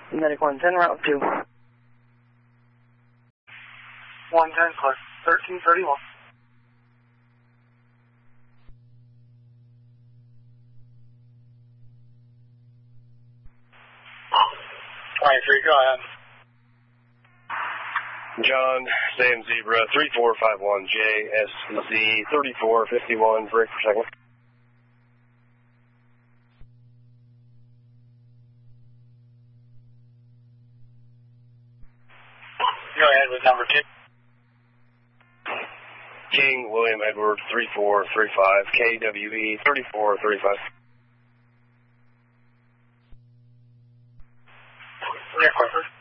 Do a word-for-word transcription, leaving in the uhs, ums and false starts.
Medic one ten, route two. one ten plus thirteen thirty-one. twenty-three, go ahead. John, Sam Zebra, three four five one J S Z thirty-four fifty-one, break per second. Go ahead with number two. King William Edward, three four three five, K W E, thirty-four thirty-five. Yeah, Clifford.